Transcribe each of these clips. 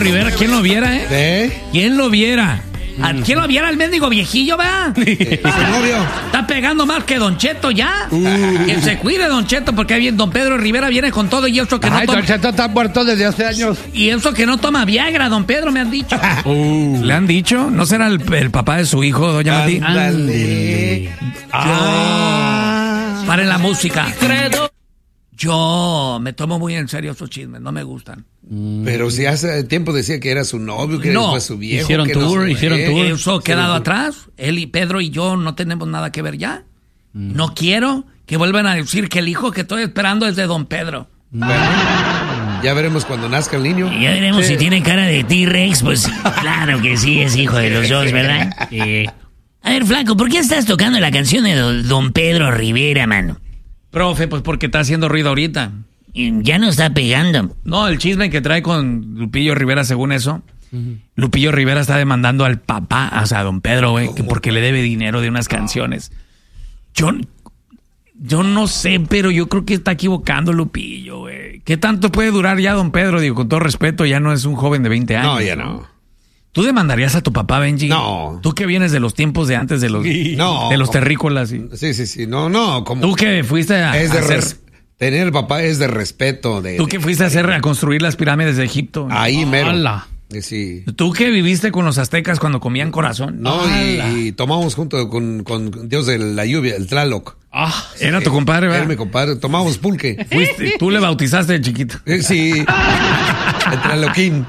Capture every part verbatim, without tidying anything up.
Rivera, ¿quién lo viera, eh? ¿Eh? ¿Quién lo viera? ¿A quién lo viera el mendigo viejillo, va? ¿Y su novio? Está pegando más que Don Cheto ya. Uh. Que se cuide Don Cheto, porque ahí viene Don Pedro Rivera viene con todo y eso que Ay, no toma. Don Cheto está muerto desde hace años. Y eso que no toma Viagra, Don Pedro, me han dicho. Uh. ¿Le han dicho? ¿No será el, el papá de su hijo, doña Mati? Ándale. Ah. Paren la música. Yo me tomo muy en serio esos chismes, no me gustan. Pero si hace tiempo decía que era su novio, que No. fue su viejo. Hicieron que tour, no sé, hicieron ¿eh? tour. Eso ha quedado Hicieron tour. atrás. Él y Pedro y yo no tenemos nada que ver ya. No quiero que vuelvan a decir que el hijo que estoy esperando es de Don Pedro. Bueno, ya veremos cuando nazca el niño. Ya veremos Sí. si tiene cara de T-Rex, pues claro que sí, es hijo de los dos, ¿verdad? Eh, A ver, flaco, ¿por qué estás tocando la canción de do- Don Pedro Rivera, mano? Profe, pues porque está haciendo ruido ahorita. Eh, Ya no está pegando. No, el chisme que trae con Lupillo Rivera, según eso. Lupillo Rivera está demandando al papá, o sea, a Don Pedro, güey, que porque le debe dinero de unas canciones. Yo, yo no sé, pero yo creo que está equivocando Lupillo, güey. ¿Qué tanto puede durar ya Don Pedro? Digo, con todo respeto, ya no es un joven de veinte años. No, ya no. ¿Tú demandarías a tu papá, Benji? No. Tú que vienes de los tiempos de antes de los, No. de los terrícolas. Y... Sí, sí, sí. No, no. Como Tú que fuiste a, es de a hacer... res- tener el papá es de respeto. De, Tú que fuiste a hacer, a construir las pirámides de Egipto. Ahí mero. ¡Hala! Eh, Sí. Tú que viviste con los aztecas cuando comían corazón. No, ¡Hala! y, y tomamos junto con, con Dios de la lluvia, el Tlaloc. Ah, era tu compadre, Era mi ¿verdad? compadre. Tomamos pulque. Fuiste- tú le bautizaste de chiquito. Eh, Sí. El Tlaloquín.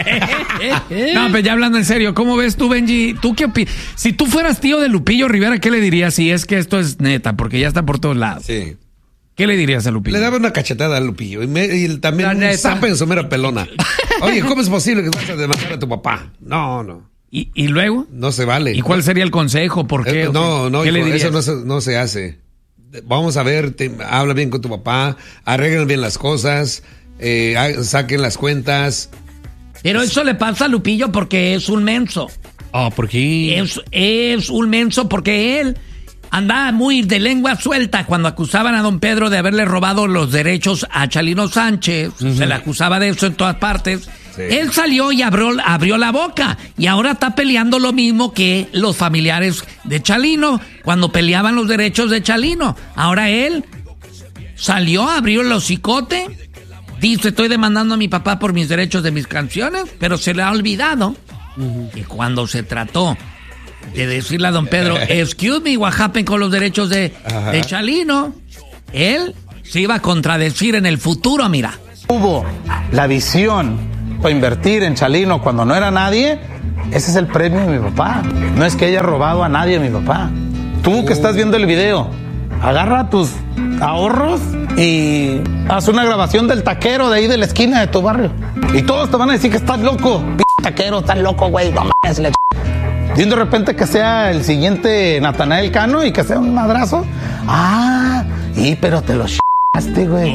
No, pero ya hablando en serio, ¿cómo ves tú, Benji? ¿Tú qué opinas? Si tú fueras tío de Lupillo Rivera, ¿qué le dirías si es que esto es neta? Porque ya está por todos lados. Sí. ¿Qué le dirías a Lupillo? Le daba una cachetada a Lupillo y, me- y también La un neta. zape en su mera pelona. Oye, ¿cómo es posible que vas a demandar a tu papá? No, no. ¿Y, y luego? No se vale. ¿Y cuál sería el consejo? ¿Por qué? Eh, no, no, ¿Qué le hijo, dirías? eso no se, no se hace. Vamos a ver, te- habla bien con tu papá, arreglen bien las cosas, eh, ha- saquen las cuentas. Pero eso le pasa a Lupillo porque es un menso. Ah, ¿por qué? Es, es un menso porque él andaba muy de lengua suelta cuando acusaban a Don Pedro de haberle robado los derechos a Chalino Sánchez. Se le acusaba de eso en todas partes. Sí. Él salió y abrió, abrió la boca y ahora está peleando lo mismo que los familiares de Chalino cuando peleaban los derechos de Chalino. Ahora él salió, abrió el hocicote, dice estoy demandando a mi papá por mis derechos de mis canciones, pero se le ha olvidado que cuando se trató de decirle a Don Pedro, excuse me, what happened con los derechos de, Ajá. de Chalino, él se iba a contradecir en el futuro, mira. Hubo la visión para invertir en Chalino cuando no era nadie. Ese es el premio de mi papá. No es que haya robado a nadie mi papá. Tú que estás viendo el video, agarra tus ahorros y haz una grabación del taquero de ahí de la esquina de tu barrio. Y todos te van a decir que estás loco. P taquero, estás loco, güey. No mames, la ch... Y de repente que sea el siguiente Natanael Cano y que sea un madrazo. Ah, y pero te lo ch***aste, güey.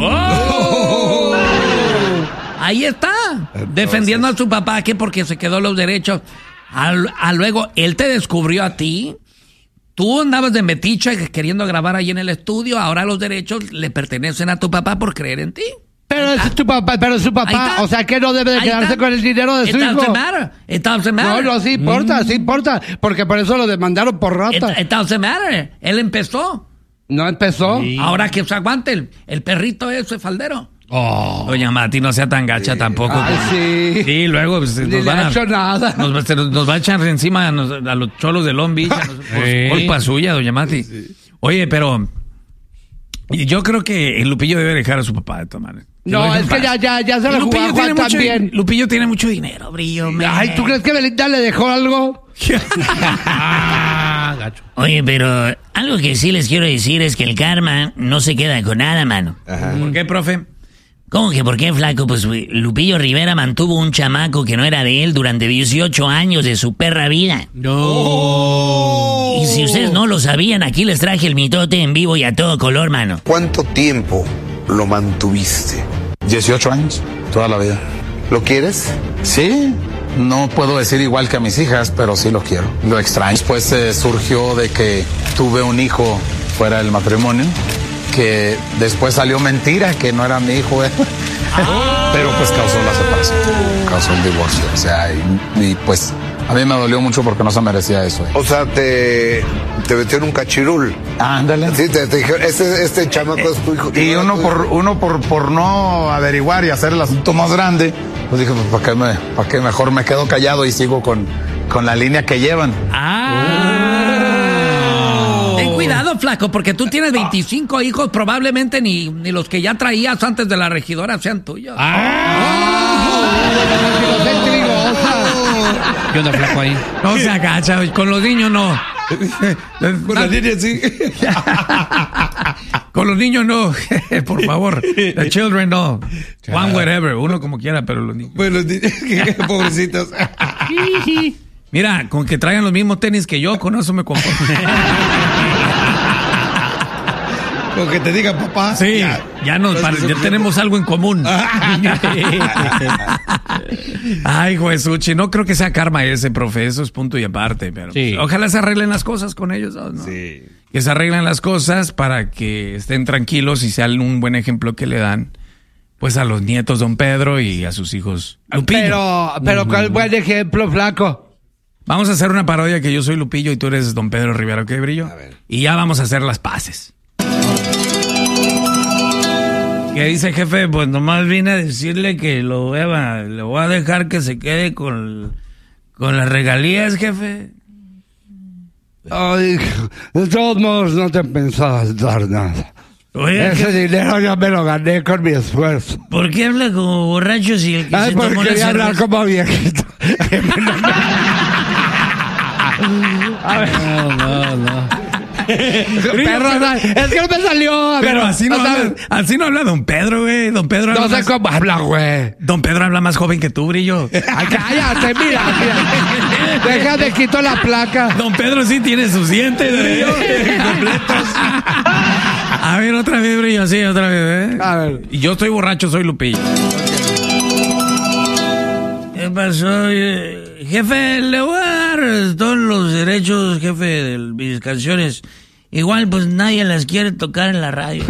Ahí está, defendiendo a su papá que porque se quedó los derechos. A, a luego, él te descubrió a ti. Tú andabas de metiche queriendo grabar ahí en el estudio. Ahora los derechos le pertenecen a tu papá por creer en ti. Pero es tu papá, pero es su Ahí papá. está. O sea que no debe de Ahí quedarse está. con el dinero de su It doesn't hijo. matter. It doesn't No, matter. no, sí importa, sí importa. Porque por eso lo demandaron por It, rata. it doesn't matter. Él empezó. No empezó. Ahora que se aguante el, el perrito ese faldero. Oh, doña Mati, no sea tan gacha tampoco. Ay, sí. Sí, luego pues, Ni nos, le van ha a, hecho nada. nos, se nos- nos va a echar encima a, nos- a los cholos de Long Beach. a nos- por Sí. culpa suya, doña Mati. Oye, pero yo creo que el Lupillo debe dejar a su papá de todas maneras. Que lo No, dejen es que en ya, paz. ya, ya se Y la jugó a Lupillo tiene, Juan mucho, también. Lupillo tiene mucho dinero, brillo. man. Ay, ¿tú crees que Belinda le dejó algo? Ah, gacho. Oye, pero algo que sí les quiero decir es que el karma no se queda con nada, mano. Ajá. ¿Por qué, profe? ¿Cómo que por qué, flaco? Pues güey, Lupillo Rivera mantuvo un chamaco que no era de él durante dieciocho años de su perra vida. No. Y si ustedes no lo sabían, aquí les traje el mitote en vivo y a todo color, mano. ¿Cuánto tiempo lo mantuviste? dieciocho años, toda la vida. ¿Lo quieres? Sí, no puedo decir igual que a mis hijas, pero sí lo quiero. Lo extraño. Después eh, surgió de que tuve un hijo fuera del matrimonio que después salió mentira, que no era mi hijo, ¿eh? Pero pues causó la separación, causó el divorcio, o sea, y, y pues a mí me dolió mucho porque no se merecía eso. ¿eh? O sea, te, te metió en un cachirul. Ándale. Sí, te, te dijeron, este, este chamaco es tu hijo. Y uno por uno por, por no averiguar y hacer el asunto más grande, pues dije, pues ¿para qué, me, para qué mejor me quedo callado y sigo con, con la línea que llevan? Ah. Ten cuidado, flaco, porque tú tienes veinticinco hijos, probablemente ni, ni los que ya traías antes de la regidora sean tuyos. ¿Qué onda, flaco, ahí? No se agacha, con los niños no. Con la línea sí. Con los niños no, por favor. The children no. One whatever, uno como quiera, pero los niños. Bueno, pobrecitos. Mira, con que traigan los mismos tenis que yo, con eso me conformo. Con que te diga papá. Sí, ya, ya, nos, ya tenemos algo en común. Ay, Juesuchi, no creo que sea karma ese, profe, eso es punto y aparte, pero sí. Ojalá se arreglen las cosas con ellos, ¿no? Sí. Que se arreglen las cosas para que estén tranquilos y sean un buen ejemplo que le dan, pues, a los nietos Don Pedro y a sus hijos Lupillo. Pero, pero ¿cuál buen ejemplo, flaco? Vamos a hacer una parodia que yo soy Lupillo y tú eres Don Pedro Rivera, ¿ok, Brillo? A ver. Y ya vamos a hacer las paces. ¿Qué dice, jefe? Pues nomás vine a decirle que lo voy a, le voy a dejar que se quede con, con las regalías, jefe. Ay, de todos modos no te pensabas dar nada. Oye, Ese jefe, dinero ya me lo gané con mi esfuerzo. ¿por qué habla como borracho si el que Ay, se porque tomó la quería hablar cerveza? como viejito. A ver. No, no, no. Perro, no, es que no me salió. Pero amigo. así no, O sea, habla, así no habla Don Pedro, güey. Don Pedro no habla sé más, cómo habla, güey. Don Pedro habla más joven que tú, Brillo. Ay, cállate, mira, mira. Deja de quito la placa. Don Pedro sí tiene sus dientes, Brillo, completos. A ver, otra vez, Brillo, sí, otra vez, ¿eh? A ver. Y yo estoy borracho, soy Lupillo. ¿Qué pasó? Jefe, le voy a dar todos los derechos, jefe, de mis canciones. Igual, pues nadie las quiere tocar en la radio.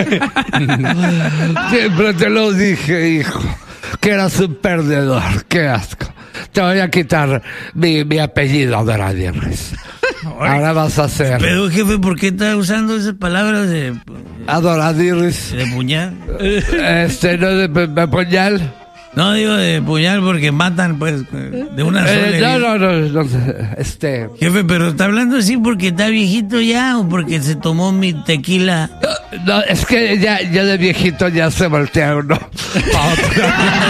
Siempre te lo dije, hijo, que eras un perdedor. Qué asco. Te voy a quitar mi, mi apellido de la Dierres. Ahora vas a hacer Pero, jefe, ¿por qué está usando esas palabras de, Adoradirris. de puñal? Este, no, de, de, de puñal. No digo de puñal porque matan, pues, de una sola Eh, herida. no, no, no, no, este. Jefe, pero ¿está hablando así porque está viejito ya o porque se tomó mi tequila? No, es que ya, ya de viejito ya se voltea uno a otro.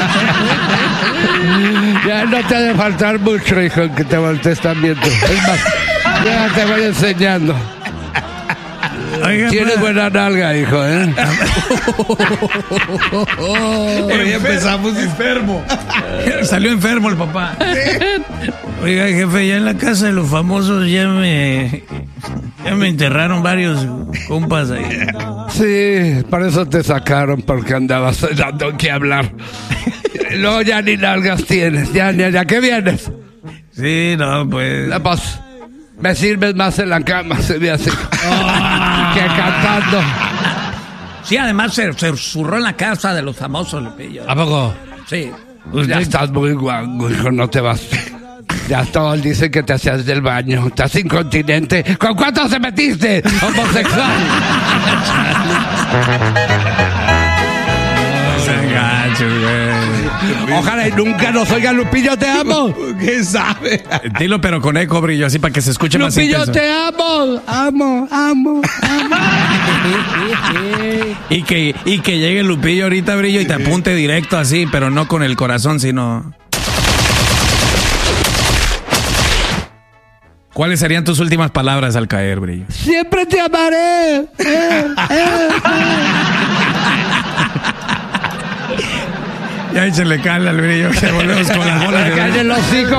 Ya no te ha de faltar mucho, hijo, que te voltees también tú. Es más, ya te voy enseñando. Oiga, Tienes pa- buena nalga, hijo, ¿eh? Pero ya empezamos enfermo. Salió enfermo el papá. Oiga, jefe, ya en la casa de los famosos ya me... Ya me enterraron varios compas ahí. Sí, por eso te sacaron, porque andabas dando que hablar. No, ya ni nalgas tienes, ya, ya, ya, ¿qué vienes? Sí, no, pues... La paz. Me sirves más en la cama, se ve así. Que cantando. Sí, además se, se zurró en la casa de los famosos, Lupillo. ¿A poco? Sí. Ya estás muy guango, hijo, no te vas. Ya todos dicen que te hacías del baño. Estás incontinente. ¿Con cuántos te metiste? Homosexual. Se gacho, güey. Ojalá y nunca nos oiga Lupillo, te amo. ¿Qué sabe? Dilo, pero con eco, Brillo, así para que se escuche más Lupillo, intenso. te amo. Amo, amo, amo. Y que, y que llegue Lupillo ahorita, Brillo, y te apunte directo así, pero no con el corazón, sino... ¿Cuáles serían tus últimas palabras al caer, Brillo? Siempre te amaré. Eh, eh, eh. Ya échenle cala al Brillo, que volvemos con las bolas de... Cállate los hijos.